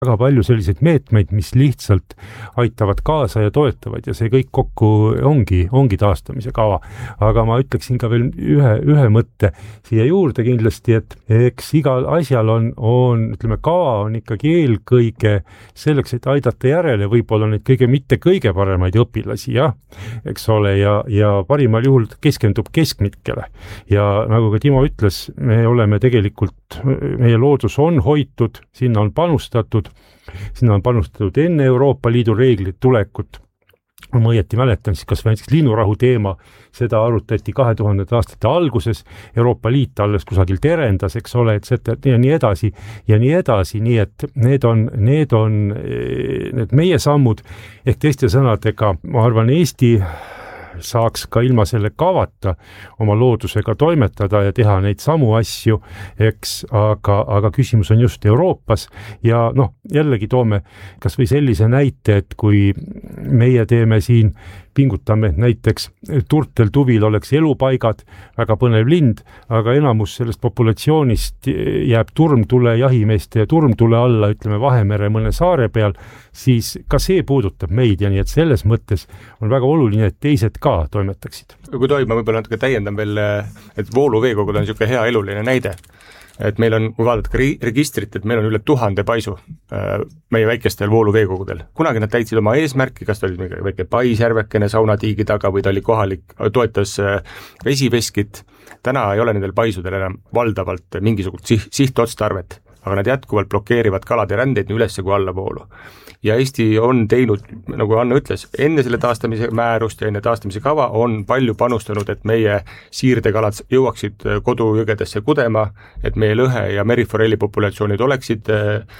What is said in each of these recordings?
väga palju selliseid meetmeid, mis lihtsalt aitavad kaasa ja toetavad ja see kõik kokku ongi taastamise kava. Aga ma ütleksin ka veel ühe mõtte siia juurde kindlasti, et eks igal asjal on ütleme, kava on ikkagi eelkõige selleks, et aidata järele võib-olla neid mitte kõige paremaid õpilasi, jah, eks ole, ja parimal juhul keskendub keskmikele. Ja nagu ka Timo ütles, me oleme tegelikult, meie loodus on hoitud, sinna on panustatud enne Euroopa Liidu reeglid tulekut. Ma õieti mäletan, siis kas näiteks linnurahu teema, seda arutati 2000 aastate alguses, Euroopa Liit alles kusagil terendas, eks ole, ja nii edasi, nii et need on need meie sammud, ehk teiste sõnadega, ma arvan, Eesti saaks ka ilma selle kavata oma loodusega toimetada ja teha neid samu asju, eks, aga küsimus on just Euroopas ja jällegi toome kas või sellise näite, et kui meie teeme siin pingutame, näiteks Turtel tuvil oleks elupaigad, väga põnev lind, aga enamus sellest populatsioonist jääb turmtule jahimeeste ja turmtule alla, ütleme Vahemere mõne saare peal, siis ka see puudutab meid ja nii, et selles mõttes on väga oluline, et teised ka toimetaksid. Kui tohib, ma võib-olla natuke täiendan veel, et vooluveekogud on niisugune hea eluline näide. Et meil on, kui vaadata ka registrit, et meil on üle 1000 paisu meie väikestel vooluveekogudel. Kunagi nad täitsid oma eesmärki, kas ta oli väike paisjärvekene saunatiigi taga või ta oli toetas vesiveskit. Täna ei ole nendel paisudel enam valdavalt mingisugust sihtotstarvet, aga nad jätkuvalt blokeerivad kalade rändeid nii üles kui alla voolu. Ja Eesti on teinud, nagu Anna ütles, enne selle taastamise määrust ja enne taastamise kava on palju panustanud, et meie siirdekalad jõuaksid kodujõgedesse kudema, et meie lõhe ja meriforelli populatsioonid oleksid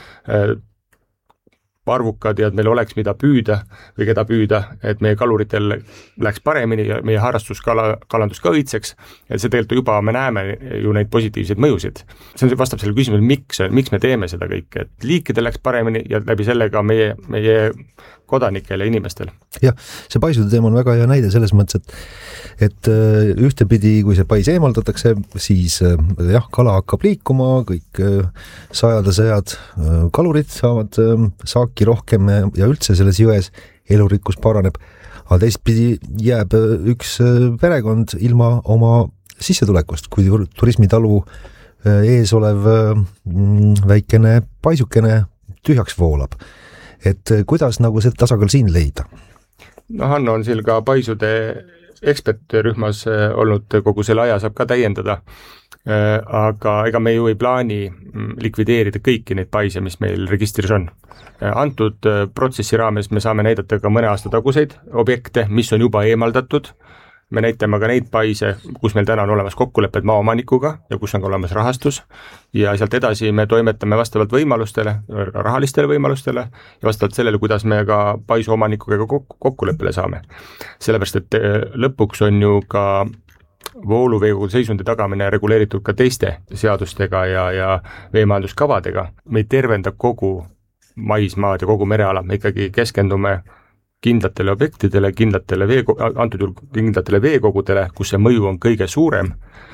arvukad ja et meil oleks mida püüda või keda püüda, et meie kaluritel läks paremini ja meie harrastuskalandus ka õitseks, et see tegelikult juba me näeme ju neid positiivseid mõjusid. See vastab selle küsimusele, miks me teeme seda kõike, et liikidel läks paremini ja läbi sellega meie kodanikel ja inimestel. Jah, see paisude teema on väga hea näide selles mõttes, et ühtepidi, kui see pais eemaldatakse, siis jah, kala hakkab liikuma, kõik sajad kalurid saavad saaki rohkem ja üldse selles jões elurikkus paraneb, aga teistpidi jääb üks perekond ilma oma sissetulekust, kui turismitalu ees olev väikene paisukene tühjaks voolab. Et kuidas nagu see tasakaal siin leida? Hanno on siin ka paisude ekspertrühmas olnud kogu selle aja, saab ka täiendada, aga ega me ju ei plaani likvideerida kõiki neid paise, mis meil registris on. Antud protsessi raames me saame näidata ka mõne aasta taguseid objekte, mis on juba eemaldatud. Me näitame ka neid paise, kus meil täna on olemas kokkulepped maaomanikuga ja kus on ka olemas rahastus ja sealt edasi me toimetame vastavalt võimalustele, rahalistele võimalustele ja vastavalt sellele, kuidas me ka paisu omanikuga kokkuleppele saame. Sellepärast, et lõpuks on ju ka vooluveekogude seisundi tagamine reguleeritud ka teiste seadustega ja veemajanduskavadega. Me ei tervenda kogu maismaad ja kogu mereala, me ikkagi keskendume kindlatele objektidele, kindlatele veekogudele, kus see mõju on kõige suurem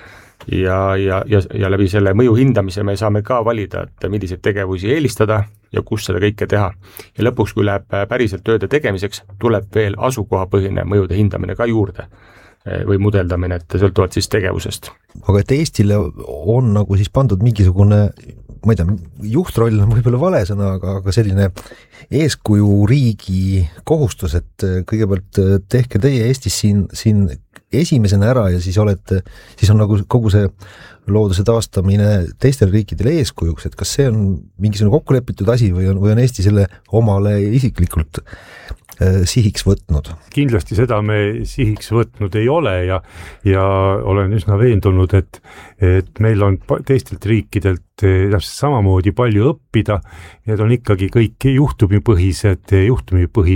ja läbi selle mõju hindamise me saame ka valida, et milliseid tegevusi eelistada ja kus seda kõike teha. Ja lõpuks, kui läheb päriselt tööde tegemiseks, tuleb veel asukohapõhine mõjude hindamine ka juurde või mudeldamine, et sõltuvalt siis tegevusest. Aga et Eestile on nagu siis pandud mingisugune, ma ei tea, juhtroll on võib-olla vale sõna, aga selline eeskuju riigi kohustus, et kõigepealt tehke teie Eestis siin esimesena ära ja siis on nagu kogu see looduse taastamine teistele riikidele eeskujuks, et kas see on mingisugune kokkulepitud asi või on Eesti selle omale isiklikult sihiks võtnud? Kindlasti seda me sihiks võtnud ei ole ja olen üsna veendunud, et meil on teistelt riikidelt täpselt samamoodi palju õppida. Need on ikkagi kõik juhtumipõhised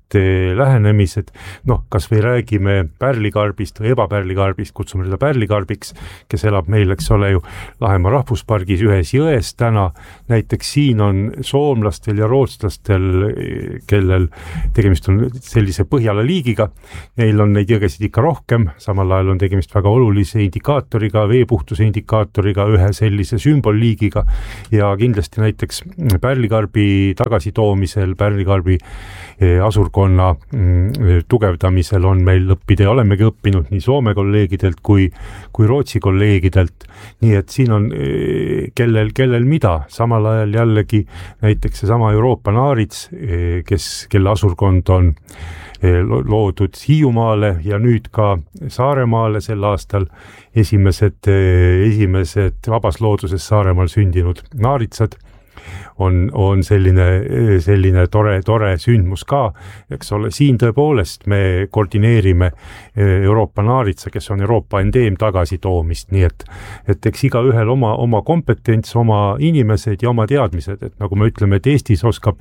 lähenemised, kas või räägime pärlikarbist või ebapärlikarbist, kutsume seda pärlikarbiks, kes elab meil, eks ole ju, Lahemaa rahvuspargis ühes jões täna, näiteks siin on soomlastel ja rootslastel, kellel tegemist on sellise Põhjala liigiga, neil on neid jõgesid ikka rohkem, samal ajal on tegemist väga olulise indikaatoriga, veepuhtuse indikaatoriga, ühe sellise sümbolliigiga ja kindlasti näiteks pärlikarbi tagasitoomisel, pärlikarbi asurkonna tugevdamisel on meil õppida ja olemegi õppinud nii Soome kolleegidelt kui Rootsi kolleegidelt. Nii et siin on kellel mida, samal ajal jällegi näiteks seesama Euroopa naarits, kelle asurkond on loodud Hiiumaale ja nüüd ka Saaremaale sel aastal esimesed vabas looduses Saaremaal sündinud naaritsad on selline tore sündmus ka, eks ole, siin tõepoolest me koordineerime Euroopa naaritsa, kes on Euroopa endeem tagasitoomist, nii et eks igaühel oma kompetents, oma inimesed ja oma teadmised, et nagu me ütleme, et Eestis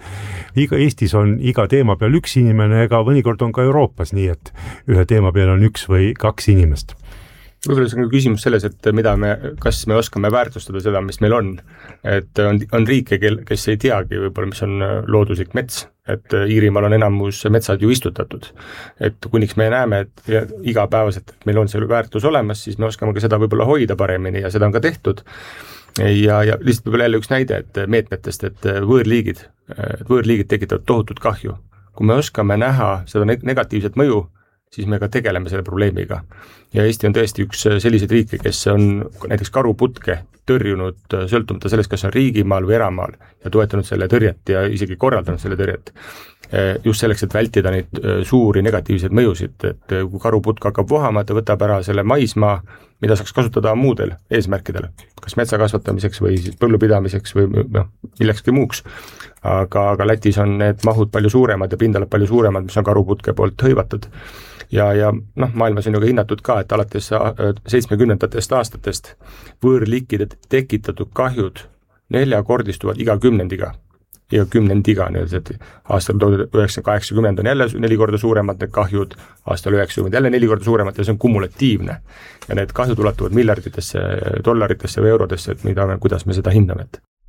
on iga teema peal üks inimene, ega mõnikord on ka Euroopas nii, et ühe teema peal on üks või kaks inimest. Võib-olla see on küsimus selles, et kas me oskame väärtustada seda, mis meil on. Et on riike, kes ei teagi võib-olla, mis on looduslik mets, et Iirimaal on enamus metsad ju istutatud. Et kuniks me näeme, et igapäevaselt et meil on see väärtus olemas, siis me oskame ka seda võib-olla hoida paremini ja seda on ka tehtud. Ja lihtsalt võib-olla jälle üks näide, et meetmetest, et võõrliigid tekitavad tohutut kahju. Kui me oskame näha seda negatiivset mõju, siis me ka tegeleme selle probleemiga. Ja Eesti on tõesti üks selliseid riike, kes on näiteks karuputke tõrjunud sõltumata sellest, kas on riigimaal või eramaal ja toetanud selle tõrjet ja isegi korraldanud selle tõrjet. Just selleks, et vältida neid suuri negatiivseid mõjusid, et kui karuputk hakkab vohama, ta võtab ära selle maismaa, mida saaks kasutada muudel eesmärkidel, kas metsa kasvatamiseks või siis põllupidamiseks või millekski muuks. Aga Lätis on need mahud palju suuremad ja pindalad palju suuremad, mis on karuputke poolt hõivatud. Ja maailmas on ju ka hinnatud ka, et alates 70. aastatest võõrliikide tekitatud kahjud 4-kordistuvad iga kümnendiga, et aastal 1980 on jälle 4 korda suuremad need kahjud, aastal 90 jälle 4 korda suuremad ja see on kumulatiivne. Ja need kahjud ulatuvad miljarditesse, dollaritesse või eurodesse, et kuidas me seda hindame.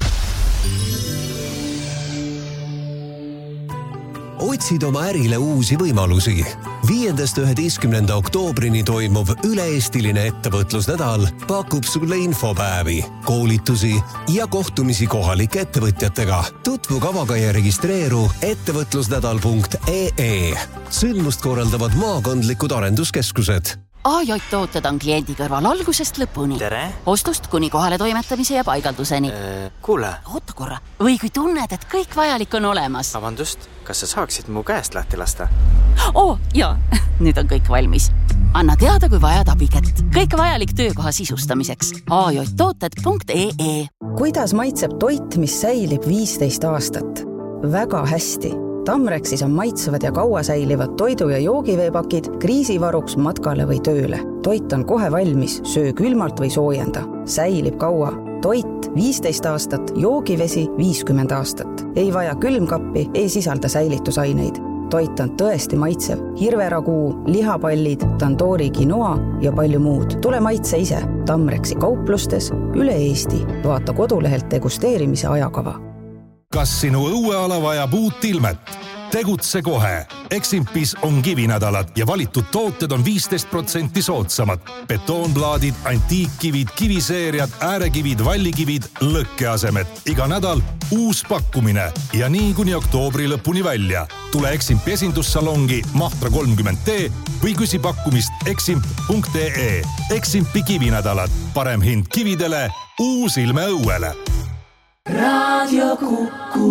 Otsid oma ärile uusi võimalusi. 5.–11. oktoobrini toimuv üle-eestiline ettevõtlusnädal pakub sulle infopäevi, koolitusi ja kohtumisi kohalike ettevõtjatega. Tutvu kavaga ja registreeru ettevõtlusnädal.ee. Sündmust korraldavad maakondlikud arenduskeskused. AJ-tooted on kliendi kõrval algusest lõpuni. Tere! Ostust kuni kohale toimetamise ja paigalduseni. Kuule! Oota korra. Või kui tunned, et kõik vajalik on olemas. Vabandust, kas sa saaksid mu käest lahti lasta? Jaa, nüüd on kõik valmis. Anna teada, kui vajad abikätt. Kõik vajalik töökoha sisustamiseks. AJ-tooted.ee. Kuidas maitseb toit, mis säilib 15 aastat? Väga hästi. Tamrexis on maitsevad ja kaua säilivad toidu- ja joogiveepakid kriisivaruks matkale või tööle. Toit on kohe valmis, söö külmalt või soojenda. Säilib kaua. Toit 15 aastat, joogivesi 50 aastat. Ei vaja külmkappi, ei sisalda säilitusaineid. Toit on tõesti maitsev. Hirveraguu, lihapallid, tandoori quinoa ja palju muud. Tule maitse ise. Tamrexi kauplustes üle Eesti. Vaata kodulehelt degusteerimise ajakava. Kas sinu õueala vajab uut ilmet? Tegutse kohe. Eximpis on kivinädalad ja valitud tooted on 15% soodsamad. Betoonplaadid, antiikkivid, kiviseeriad, äärekivid, vallikivid, lõkkeasemed. Iga nädal uus pakkumine ja nii kuni oktoobri lõpuni välja. Tule Eximpi esindussalongi Mahtra 30T või küsi pakkumist eximp.ee. Eximpi kivinädalad. Parem hind kividele, uus ilme õuele. Radio Kuku.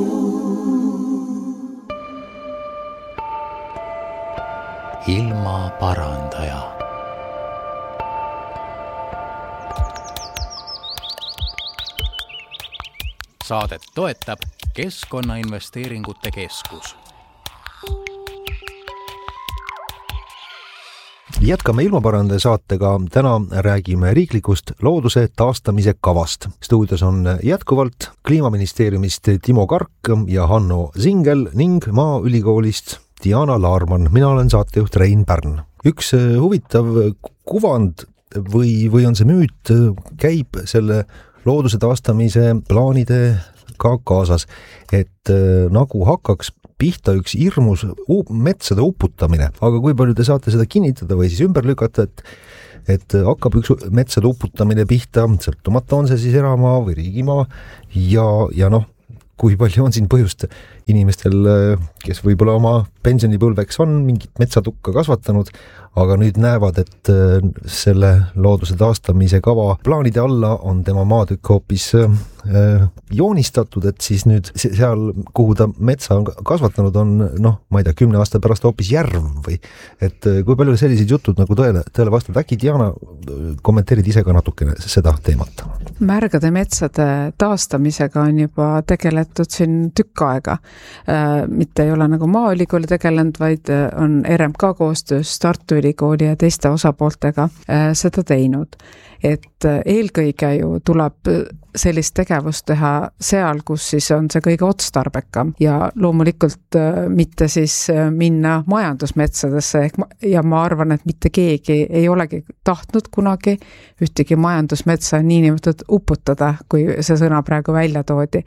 Ilma parandaja. Saadet toetab Keskkonnainvesteeringute Keskus. Jätkame ilmaparandaja saatega. Täna räägime riiklikust looduse taastamise kavast. Stuudios on jätkuvalt Kliimaministeeriumist Timo Kark ja Hanno Zingel ning Maaülikoolist Diana Laarman, mina olen saatejuht Rein Pärn. Üks huvitav kuvand või on see müüt käib selle looduse taastamise plaanide ka kaasas, et nagu hakkaks pihta üks hirmus metsade uputamine, aga kui palju te saate seda kinnitada või siis ümber lükata, et hakkab üks metsade uputamine pihta, sõltumata on see siis eramaa või riigimaa ja noh, kui palju on siin põhjust inimestel, kes võib-olla oma pensionipõlveks on mingit metsatukka kasvatanud, aga nüüd näevad, et selle looduse taastamise kava plaanide alla on tema maatükk hoopis joonistatud, et siis nüüd seal, kuhu ta metsa on kasvatanud, on ma ei tea, 10 aasta pärast hoopis järv või et kui palju sellised jutud nagu tõele vastavad. Äkki Diana kommenteerid ise ka natukene seda teemat? Märgade metsade taastamisega on juba tegeletud siin tükk aega. Mitte ei ole nagu Maaülikooli tegelenud, vaid on RMK koostöös Tartu Ülikooli ja teiste osapooltega seda teinud. Et eelkõige ju tuleb sellist tegevust teha seal, kus siis on see kõige otstarbekam ja loomulikult mitte siis minna majandusmetsadesse ja ma arvan, et mitte keegi ei olegi tahtnud kunagi ühtegi majandusmetsa niinimetatud uputada, kui see sõna praegu välja toodi.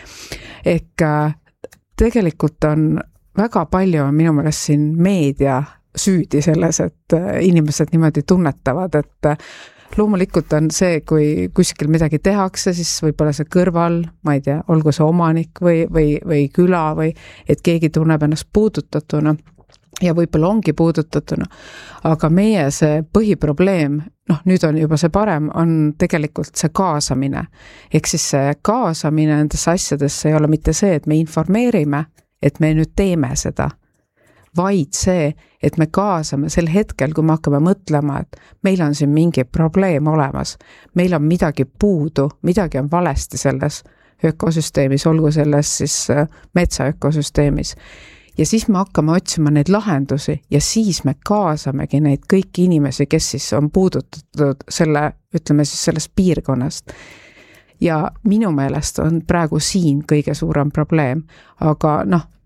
Ehk tegelikult on väga palju minu meelest siin meedia süüdi selles, et inimesed niimoodi tunnetavad, et loomulikult on see, kui kuskil midagi tehakse, siis võib-olla see kõrval, ma ei tea, olgu see omanik või küla või et keegi tunneb ennast puudutatuna ja võib-olla ongi puudutatuna, aga meie see põhiprobleem, nüüd on juba see parem, on tegelikult see kaasamine. Ehk siis see kaasamine nendesse asjadesse ei ole mitte see, et me informeerime, et me nüüd teeme seda, vaid see, et me kaasame sel hetkel, kui me hakkame mõtlema, et meil on siin mingi probleem olemas, meil on midagi puudu, midagi on valesti selles ökosüsteemis, olgu selles siis metsaökosüsteemis. Ja siis me hakkame otsima neid lahendusi ja siis me kaasamegi neid kõiki inimesi, kes siis on puudutatud sellest piirkonnast. Ja minu meelest on praegu siin kõige suurem probleem, aga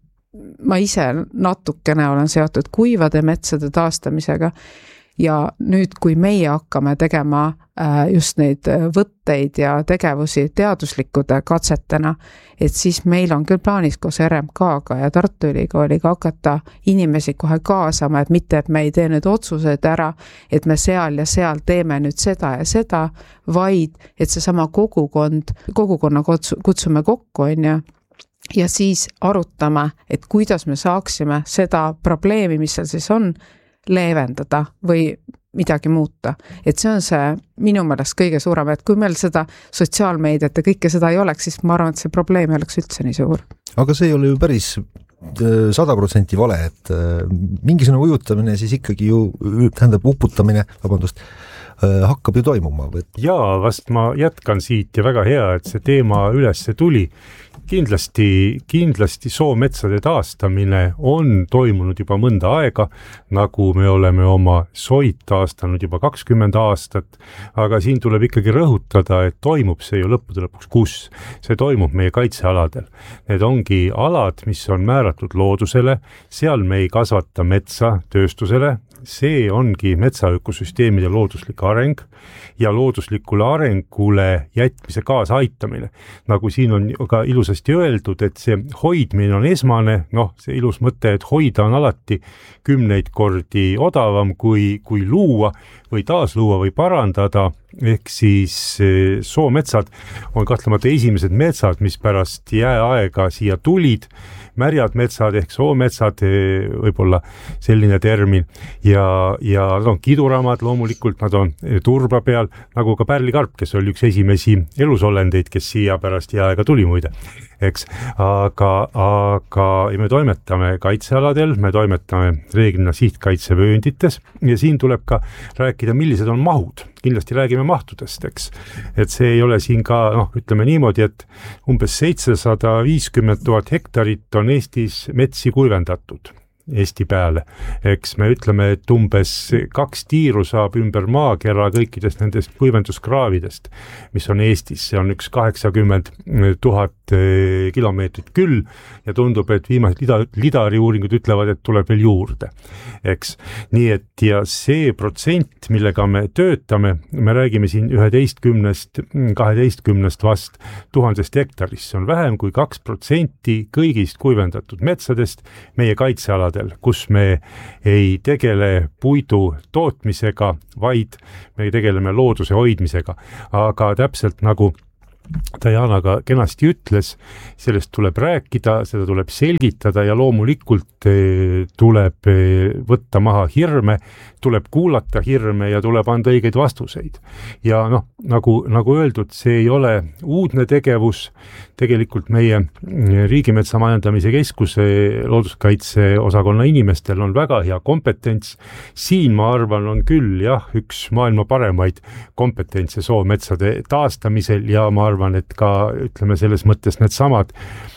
ma ise natukene olen seotud kuivade metsade taastamisega ja nüüd, kui meie hakkame tegema just neid võtteid ja tegevusi teaduslikkude katsetena, et siis meil on küll plaanis koos RMK-ga ja Tartu Ülikooliga hakata inimesi kohe kaasama, et mitte, et me ei tee nüüd otsuseid ära, et me seal ja seal teeme nüüd seda ja seda, vaid et see sama kogukonna kutsume kokku, ja siis arutame, et kuidas me saaksime seda probleemi, mis seal siis on, leevendada või midagi muuta. Et see on see minu meelest kõige suurem, et kui meil seda sotsiaalmeediat ja kõike seda ei oleks, siis ma arvan, et see probleem ei oleks üldse nii suur. Aga see ei ole ju päris 100% vale, et mingisugune ujutamine siis ikkagi ju tähendab uputamine, hakkab ju toimuma. Jaa, vast ma jätkan siit ja väga hea, et see teema üles tuli. Kindlasti soometsade taastamine on toimunud juba mõnda aega, nagu me oleme oma soid taastanud juba 20 aastat, aga siin tuleb ikkagi rõhutada, et toimub see ju lõppude lõpuks kus. See toimub meie kaitsealadel. Need ongi alad, mis on määratud loodusele, seal me ei kasvata metsa tööstusele, see ongi metsaökosüsteemide looduslik areng ja looduslikule arengule jätmise kaasaitamine. Nagu siin on ka ilusasti öeldud, et see hoidmine on esmane, see ilus mõte, et hoida on alati 10 kordi odavam kui luua või taasluua või parandada, ehk siis soometsad on kahtlemata esimesed metsad, mis pärast jääaega siia tulid, märjad metsad ehk soometsad, võib-olla selline termin, ja nad on kiduramad, loomulikult nad on turba peal, nagu ka pärlikarp, kes oli üks esimesi elusolendeid, kes siia pärast jääaega tuli muide, eks, aga me toimetame kaitsealadel, me toimetame reeglina sihtkaitsevööndites ja siin tuleb ka rääkida, millised on mahud. Kindlasti räägime mahtudest, eks. Et see ei ole siin ka, ütleme niimoodi, et umbes 750 000 hektarit on Eestis metsi kuivendatud. Eesti peale. Eks me ütleme, et umbes 2 tiiru saab ümber maakera kõikidest nendest kuivenduskraavidest, mis on Eestis. See on üks 80 000 kilomeetrit küll ja tundub, et viimased lidari uuringud ütlevad, et tuleb veel juurde. Eks. Nii et ja see protsent, millega me töötame, me räägime siin 11-12 vast 1000 hektarist. See on vähem kui 2% kõigist kuivendatud metsadest meie kaitsealadel, kus me ei tegele puidu tootmisega, vaid me tegeleme looduse hoidmisega. Aga täpselt nagu Diana ka kenasti ütles, sellest tuleb rääkida, seda tuleb selgitada ja loomulikult tuleb võtta maha hirme, tuleb kuulata hirme ja tuleb anda õigeid vastuseid. Ja nagu öeldud, see ei ole uudne tegevus, tegelikult meie Riigimetsa Majandamise Keskuse looduskaitse osakonna inimestel on väga hea kompetents. Siin ma arvan on küll üks maailma paremaid kompetentse soometsade taastamisel ja ma arvan, et ka ütleme selles mõttes need samad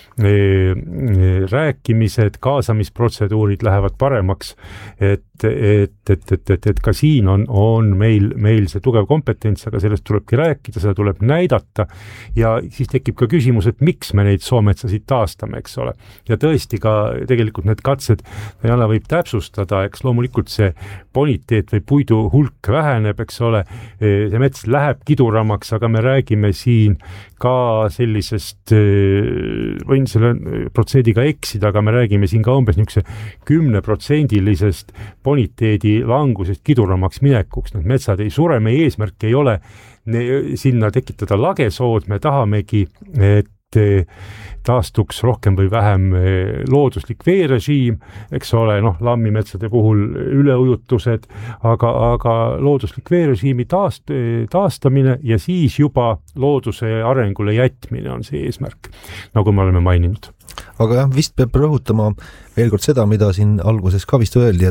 rääkimised, kaasamisprotseduurid lähevad paremaks, et ka siin on meil see tugev kompetents, aga sellest tulebki rääkida, seda tuleb näidata ja siis tekib ka küsimus, et miks me neid soometsasid taastame, eks ole. Ja tõesti ka tegelikult need katsed, Diana võib täpsustada, eks loomulikult see boniteet või puidu hulk väheneb, eks ole, see mets läheb kiduramaks, aga me räägime siin ka sellisest, võin selle protsendiga eksida, aga me räägime siin ka umbes niisuguse 10% boniteedi langusest kiduramaks minekuks. Need metsad ei sure, meie eesmärk ei ole sinna tekitada lagesood, me tahamegi, et taastuks rohkem või vähem looduslik veerežiim, eks ole, lammimetsade puhul üleujutused, aga looduslik veerežiimi taastamine ja siis juba looduse arengule jätmine on see eesmärk, nagu me oleme maininud. Aga vist peab rõhutama veel kord seda, mida siin alguses ka vist öeldi,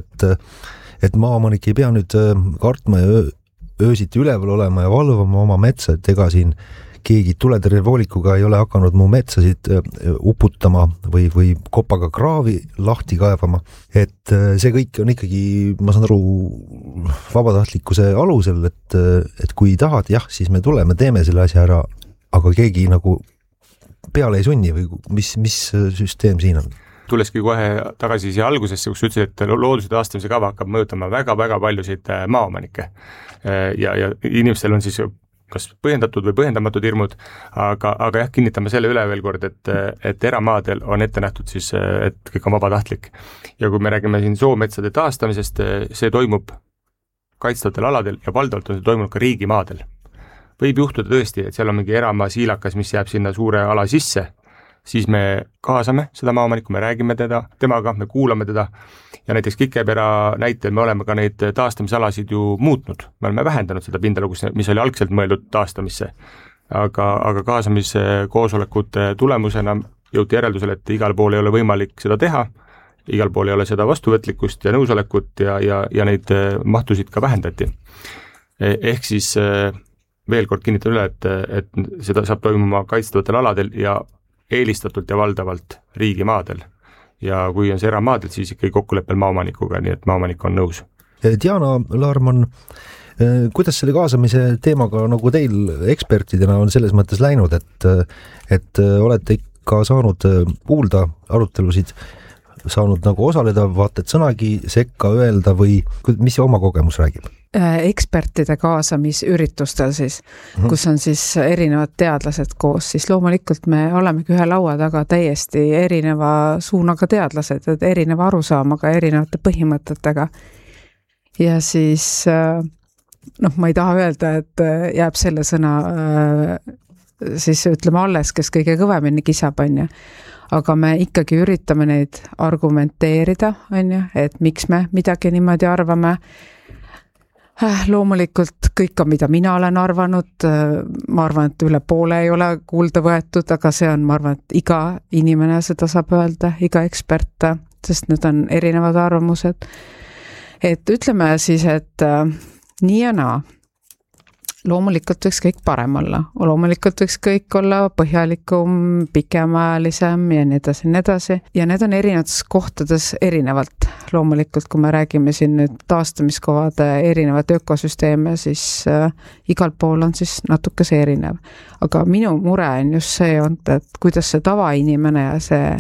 et maaomanik ei pea nüüd kartma ja öösiti üleval olema ja valvama oma metsa, et ega siin keegi tuletõrjevoolikuga ei ole hakanud mu metsasid uputama või kopaga kraavi lahti kaevama. Et see kõik on ikkagi, ma saan aru, vabatahtlikkuse alusel, et kui tahad, siis me tuleme, teeme selle asja ära, aga keegi nagu peale ei sunni või mis süsteem siin on? Tuleski kohe tagasi siia algusesse, kus ütlesid, et looduse taastamise kava hakkab mõjutama väga-väga paljusid maaomanikke ja inimestel on siis kas põhjendatud või põhjendamatud hirmud, aga kinnitame selle üle veel kord, et eramaadel on ette nähtud siis, et kõik on vabatahtlik. Ja kui me räägime siin soometsade taastamisest, see toimub kaitstavatel aladel ja valdavalt on see toimunud ka riigimaadel. Võib juhtuda tõesti, et seal on mingi eramaa siilakas, mis jääb sinna suure ala sisse, siis me kaasame seda maaomanikku, me räägime temaga, me kuulame teda ja näiteks Kikepera näitel me oleme ka neid taastamisalasid ju muutnud. Me oleme vähendanud seda pindala, mis oli algselt mõeldud taastamisse. Aga kaasamise koosolekute tulemusena jõuti järeldusele, et igal pool ei ole võimalik seda teha, igal pool ei ole seda vastuvõtlikkust ja nõusolekut ja neid mahtusid ka vähendati. Ehk siis veel kord kinnitan üle, et seda saab toimuma kaitstavatel aladel ja eelistatult ja valdavalt riigimaadel. Ja kui on see eramaadel, siis ikkagi kokkuleppel maaomanikuga, nii et maaomanik on nõus. Diana Laarmann, kuidas selle kaasamise teemaga nagu teil ekspertidena on selles mõttes läinud, et olete ikka saanud kuulda arutelusid, saanud nagu osaleda, vaata et sõnagi sekka öelda või mis oma kogemus räägib? Ekspertide kaasamisüritustel siis, kus on siis erinevad teadlased koos, siis loomulikult me olemegi ühe laua taga täiesti erineva suunaga teadlased, erineva arusaamaga, erinevate põhimõtetega. Ja siis, ma ei taha öelda, et jääb selle sõna siis ütleme alles, kes kõige kõvemini kisab, on ju. Aga me ikkagi üritame neid argumenteerida, on ju, et miks me midagi niimoodi arvame. Loomulikult kõik on, mida mina olen arvanud, ma arvan, et üle poole ei ole kuulda võetud, aga see on, ma arvan, et iga inimene seda saab öelda, iga ekspert, sest need on erinevad arvamused. Et ütleme siis, et nii ja naa. loomulikult võiks kõik parem olla, loomulikult võiks kõik olla põhjalikum, pikemaajalisem ja nii edasi ja need on erinevates kohtades erinevalt. Loomulikult, kui me räägime siin nüüd taastamiskovade erinevat ökosüsteeme, siis igal pool on siis natuke see erinev. Aga minu mure on just see, et kuidas see tavainimene ja see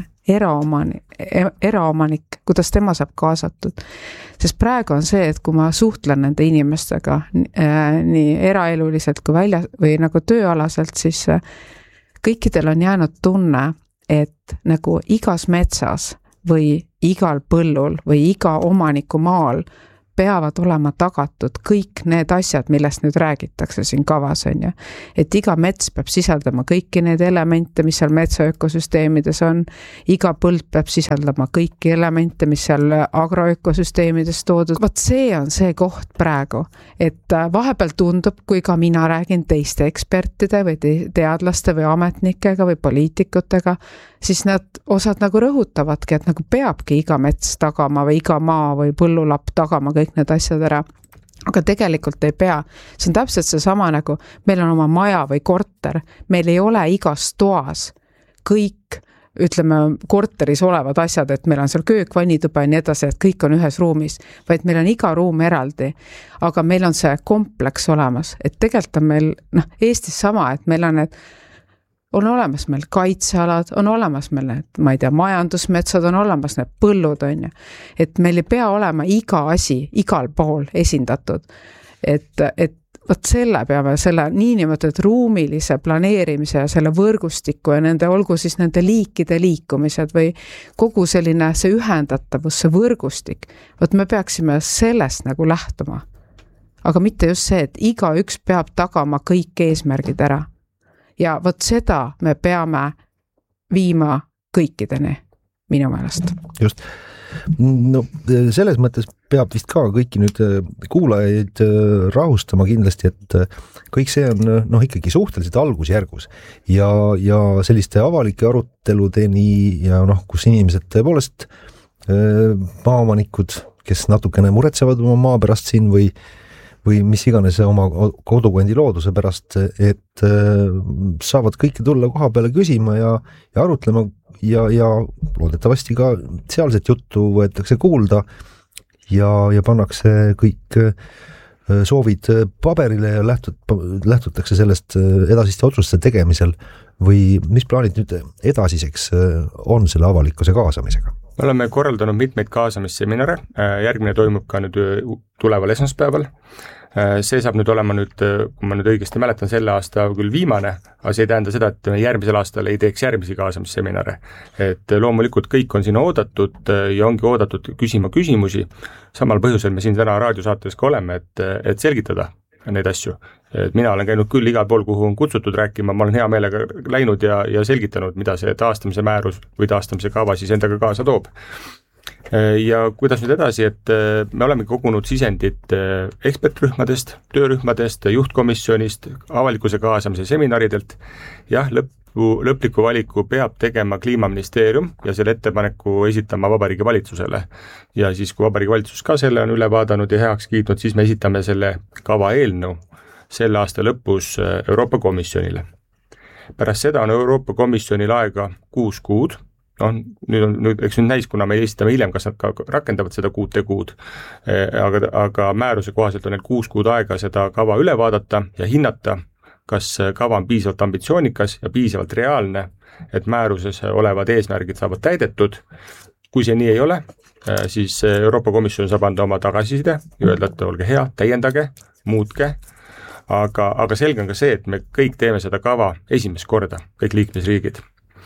eraomanik, kuidas tema saab kaasatud. Sest praegu on see, et kui ma suhtlen nende inimestega nii eraeluliselt kui välja või nagu tööalaselt, siis kõikidel on jäänud tunne, et nagu igas metsas või igal põllul või iga omaniku maal peavad olema tagatud kõik need asjad, millest nüüd räägitakse siin kavas, on ju. Et iga mets peab sisaldama kõiki need elemente, mis seal metsa ökosüsteemides on, iga põld peab sisaldama kõiki elemente, mis seal agroökosüsteemides toodud. Vaat see on see koht praegu, et vahepeal tundub, kui ka mina räägin teiste ekspertide või teadlaste või ametnikega või poliitikutega, siis nad osad nagu rõhutavadki, et nagu peabki iga mets tagama või iga maa või põllulapp tagama kõik need asjad ära. Aga tegelikult ei pea. See on täpselt see sama nagu meil on oma maja või korter. Meil ei ole igas toas kõik, ütleme, korteris olevad asjad, et meil on seal köök, vannituba ja nii edasi, et kõik on ühes ruumis, vaid meil on iga ruum eraldi. Aga meil on see kompleks olemas, et tegelikult on meil, Eestis sama, et meil on on olemas meil kaitsealad, on olemas meil need, ma ei tea, majandusmetsad, on olemas need põllud, on ju. Et meil ei pea olema iga asi igal pool esindatud. Et võt selle peame, selle niinimetatud ruumilise planeerimise ja selle võrgustiku ja nende, olgu siis nende liikide liikumised või kogu selline see ühendatavus, see võrgustik, võt me peaksime sellest nagu lähtuma. Aga mitte just see, et iga üks peab tagama kõik eesmärgid ära. Ja võt seda me peame viima kõikideni, minu meelest. Just. No selles mõttes peab vist ka kõiki nüüd kuulajaid rahustama kindlasti, et kõik see on ikkagi suhteliselt algusjärgus ja selliste avalike aruteludeni ja kus inimesed tõepoolest maaomanikud, kes natukene muretsevad oma maa pärast siin või mis iganes oma kodukandi looduse pärast, et saavad kõike tulla koha peale küsima ja arutlema ja loodetavasti ka sealset juttu võetakse kuulda ja pannakse kõik soovid paberile ja lähtutakse sellest edasiste otsuste tegemisel või mis plaanid nüüd edasiseks on selle avalikkuse kaasamisega? Me oleme korraldanud mitmeid kaasamisseminare, järgmine toimub ka nüüd tuleval esmaspäeval. See saab nüüd olema nüüd, kui ma nüüd õigesti mäletan, selle aasta küll viimane, aga see ei tähenda seda, et järgmisel aastal ei teeks järgmisi kaasamisseminare. Et loomulikult kõik on siin oodatud ja ongi oodatud küsima küsimusi. Samal põhjusel me siin täna raadiosaates ka oleme, et selgitada neid asju. Et mina olen käinud küll igal pool, kuhu on kutsutud rääkima, ma olen hea meelega läinud ja selgitanud, mida see taastamise määrus või taastamise kava siis endaga kaasa toob. Ja kuidas nüüd edasi, et me oleme kogunud sisendit ekspertrühmadest, töörühmadest, juhtkomisjonist, avalikkuse kaasamise seminaridelt. Jah, lõpliku valiku peab tegema Kliimaministeerium ja selle ettepaneku esitama Vabariigi Valitsusele. Ja siis, kui Vabariigi Valitsus ka selle on üle vaadanud ja heaks kiitnud, siis me esitame selle kava eelnõu selle aasta lõpus Euroopa Komisjonile. Pärast seda on Euroopa Komisjonil aega 6 kuud. Eks nüüd näis, kuna me esitame hiljem, kas nad ka rakendavad seda 6 kuud, aga määruse kohaselt on neil 6 kuud aega seda kava üle vaadata ja hinnata, kas kava on piisavalt ambitsioonikas ja piisavalt reaalne, et määruses olevad eesmärgid saavad täidetud. Kui see nii ei ole, siis Euroopa Komisjon saab anda oma tagasiside ja öelda, et olge hea, täiendage, muutke, aga selge on ka see, et me kõik teeme seda kava esimest korda, kõik liikmesriigid.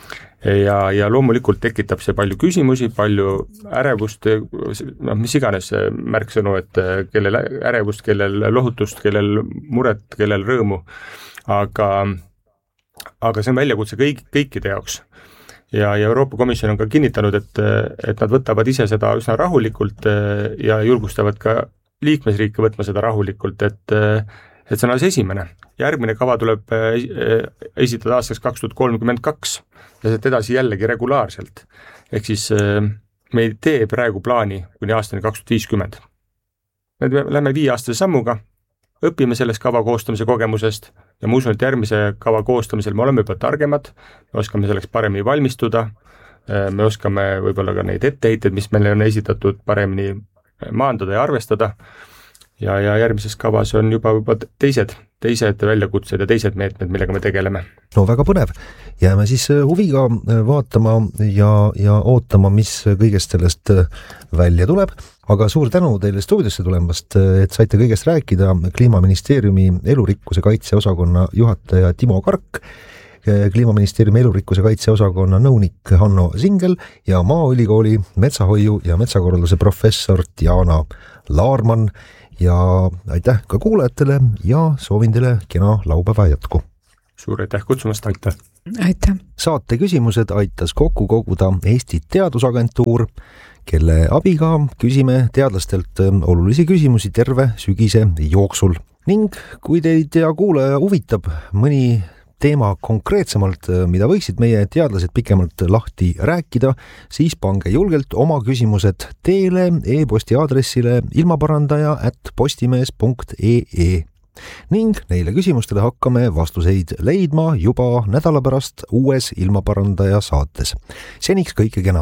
Ja loomulikult tekitab see palju küsimusi, palju ärevust, mis iganes märksõnu, et kellel ärevust, kellel lohutust, kellel muret, kellel rõõmu, aga see on väljakutse kõikide jaoks. Ja Euroopa Komisjon on ka kinnitanud, et nad võtavad ise seda üsna rahulikult ja julgustavad ka liikmesriike võtma seda rahulikult, et see on alles esimene. Järgmine kava tuleb esitada aastaks 2032 ja see edasi jällegi regulaarselt. Ehk siis me ei tee praegu plaani kuni aastani 2050. Me lähme 5-aastase sammuga õpime sellest kava koostamise kogemusest ja ma usun, et järgmise kava koostamisel me oleme juba targemad, me oskame selleks paremini valmistuda, me oskame võib-olla ka neid etteheiteid, mis meile on esitatud, paremini maandada ja arvestada ja järgmises kavas on juba teised väljakutsed ja teised meetmed, millega me tegeleme. No väga põnev. Jääme siis huviga vaatama ja ootama, mis kõigest sellest välja tuleb. Aga suur tänu teile stuudiosse tulemast, et saite kõigest rääkida. Kliimaministeeriumi elurikkuse kaitse osakonna juhataja Timo Kark, Kliimaministeeriumi elurikkuse kaitse osakonna nõunik Hanno Singel ja Maaülikooli metsahoiu ja metsakorralduse professor Diana Laarman. Ja aitäh ka kuulajatele ja soovin teile kena laupäeva jätku. Suur aitäh kutsumast, aitäh! Aitäh! Saate küsimused aitas kokku koguda Eesti Teadusagentuur, kelle abiga küsime teadlastelt olulisi küsimusi terve sügise jooksul. Ning kui teid ja kuulaja huvitab mõni teema konkreetsemalt, mida võiksid meie teadlased pikemalt lahti rääkida, siis pange julgelt oma küsimused teele e-posti aadressile ilmaparandaja@postimees.ee ning neile küsimustele hakkame vastuseid leidma juba nädala pärast uues Ilmaparandaja saates. Seniks kõike kena!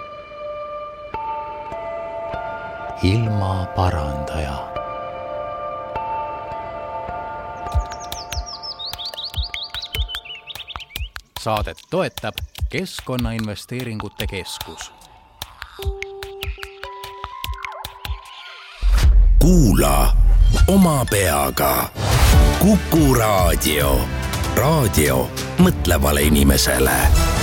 Ilmaparandaja. Saadet toetab Keskkonnainvesteeringute Keskus. Kuula oma peaga. Kuku Raadio. Raadio mõtlevale inimesele.